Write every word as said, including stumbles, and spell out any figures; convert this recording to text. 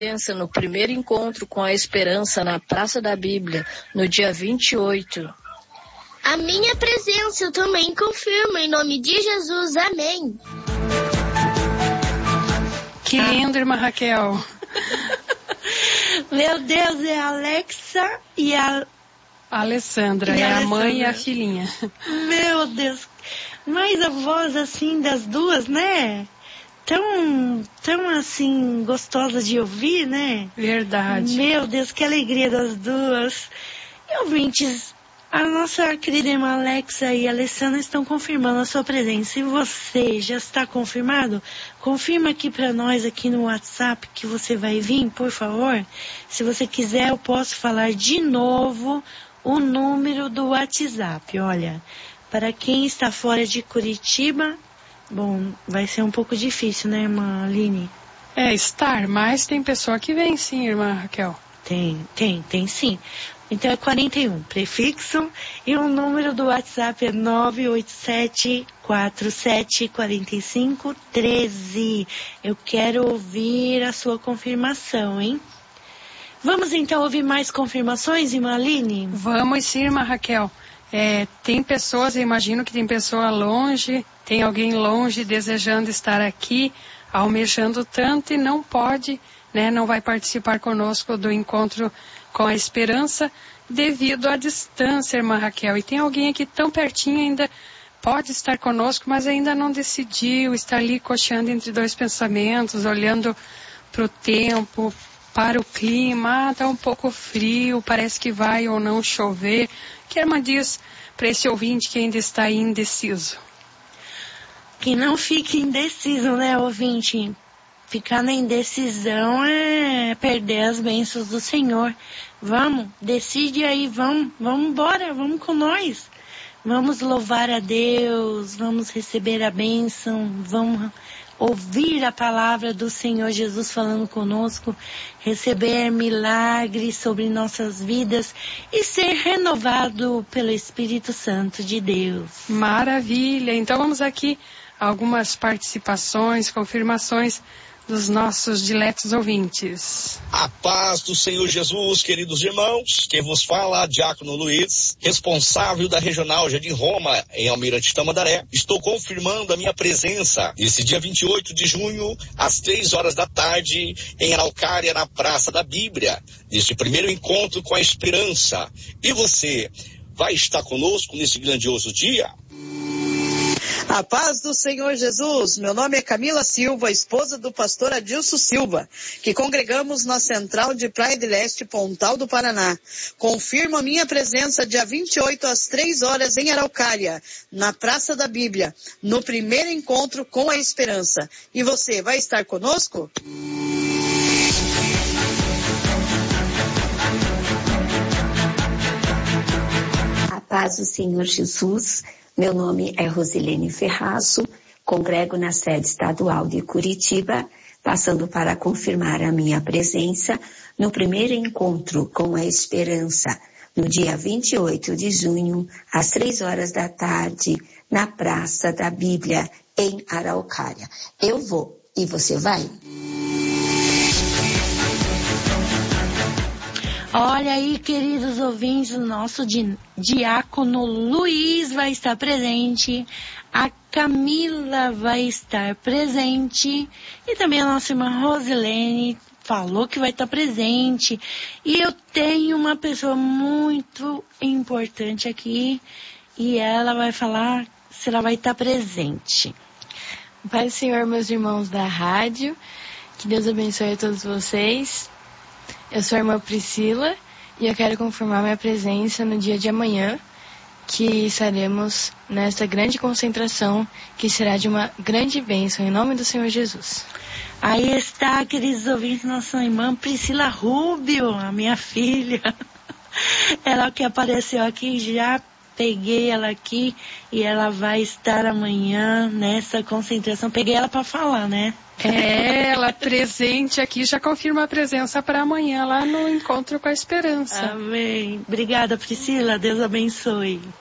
presença no primeiro encontro com a esperança na Praça da Bíblia, no dia vinte e oito. A minha presença eu também confirmo, em nome de Jesus, amém. Que lindo, irmã Raquel. Meu Deus, é a Alexa e a... A Alessandra, e é a a Alessandra. mãe e a filhinha. Meu Deus, mas a voz assim das duas, né? Tão, tão assim, gostosa de ouvir, né? Verdade. Meu Deus, que alegria das duas. E ouvintes, a nossa querida irmã Alexa e a Alessandra estão confirmando a sua presença. E você já está confirmado? Confirma aqui para nós, aqui no WhatsApp, que você vai vir, por favor. Se você quiser, eu posso falar de novo o número do WhatsApp. Olha, para quem está fora de Curitiba, bom, vai ser um pouco difícil, né, irmã Aline? É, estar, mas tem pessoa que vem sim, irmã Raquel. Tem, tem, tem sim. Então é quarenta e um, prefixo, e o número do WhatsApp é nove oito sete, quatro sete, quatro cinco, um três. Eu quero ouvir a sua confirmação, hein? Vamos então ouvir mais confirmações, irmã Aline? Vamos sim, irmã Raquel. É, tem pessoas, eu imagino que tem pessoa longe, tem alguém longe desejando estar aqui, almejando tanto e não pode, né, não vai participar conosco do encontro com a esperança devido à distância, irmã Raquel. E tem alguém aqui tão pertinho ainda, pode estar conosco, mas ainda não decidiu, está ali cocheando entre dois pensamentos, olhando para o tempo, para o clima, ah, está um pouco frio, parece que vai ou não chover. O que a irmã diz para esse ouvinte que ainda está indeciso? Que não fique indeciso, né, ouvinte? Ficar na indecisão é perder as bênçãos do Senhor. Vamos, decide aí, vamos, vamos embora, vamos com nós. Vamos louvar a Deus, vamos receber a bênção, vamos ouvir a palavra do Senhor Jesus falando conosco, receber milagres sobre nossas vidas e ser renovado pelo Espírito Santo de Deus. Maravilha! Então vamos aqui algumas participações, confirmações dos nossos diletos ouvintes. A paz do Senhor Jesus, queridos irmãos, quem vos fala, Diácono Luiz, responsável da Regional Jardim Roma, em Almirante Tamandaré. Estou confirmando a minha presença esse dia vinte e oito de junho, às três horas da tarde, em Araucária, na Praça da Bíblia, neste primeiro encontro com a esperança. E você vai estar conosco nesse grandioso dia? A paz do Senhor Jesus, meu nome é Camila Silva, esposa do pastor Adilson Silva, que congregamos na Central de Praia de Leste, Pontal do Paraná. Confirmo a minha presença dia vinte e oito às três horas em Araucária, na Praça da Bíblia, no primeiro encontro com a esperança. E você vai estar conosco? A paz do Senhor Jesus. Meu nome é Rosilene Ferraço, congrego na sede estadual de Curitiba, passando para confirmar a minha presença no primeiro encontro com a esperança, no dia vinte e oito de junho, às três horas da tarde, na Praça da Bíblia, em Araucária. Eu vou, e você vai? Olha aí, queridos ouvintes, o nosso di- diácono Luiz vai estar presente, a Camila vai estar presente e também a nossa irmã Rosilene falou que vai estar presente. E eu tenho uma pessoa muito importante aqui e ela vai falar se ela vai estar presente. Pai do Senhor, meus irmãos da rádio, que Deus abençoe a todos vocês. Eu sou a irmã Priscila e eu quero confirmar minha presença no dia de amanhã, que estaremos nesta grande concentração, que será de uma grande bênção, em nome do Senhor Jesus. Aí está, queridos ouvintes, nossa irmã Priscila Rubio, a minha filha. Ela que apareceu aqui, já peguei ela aqui e ela vai estar amanhã nessa concentração. Peguei ela para falar, né? É, ela presente aqui, já confirma a presença para amanhã lá no Encontro com a Esperança. Amém. Obrigada, Priscila. Deus abençoe.